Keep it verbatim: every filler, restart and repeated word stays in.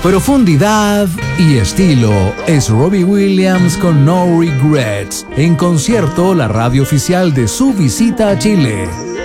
Profundidad y estilo es Robbie Williams con No Regrets, en concierto la radio oficial de su visita a Chile.